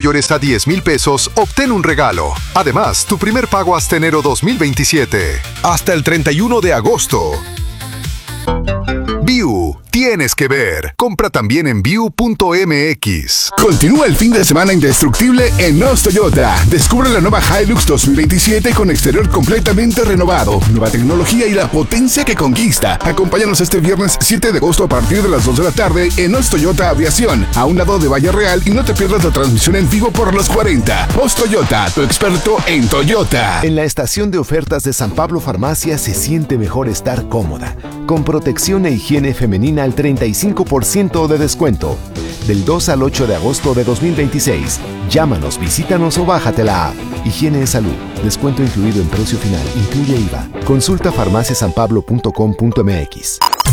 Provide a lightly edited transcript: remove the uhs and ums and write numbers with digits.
mayores a 10,000 pesos, obtén un regalo. Además, tu primer pago hasta enero 2027. Hasta el 31 de agosto. View, tienes que ver. Compra también en view.mx. Continúa el fin de semana indestructible en Nos Toyota. Descubre la nueva Hilux 2027 con exterior completamente renovado, nueva tecnología y la potencia que conquista. Acompáñanos este viernes 7 de agosto a partir de las 2 de la tarde en Nos Toyota Aviación, a un lado de Valle Real, y no te pierdas la transmisión en vivo por los 40. Nos Toyota, tu experto en Toyota. En la estación de ofertas de San Pablo Farmacia se siente mejor estar cómoda, con protección e higiene femenina al 35% de descuento. Del 2 al 8 de agosto de 2026. Llámanos, visítanos o bájate la app. Higiene de salud. Descuento incluido en precio final. Incluye IVA. Consulta farmaciasanpablo.com.mx.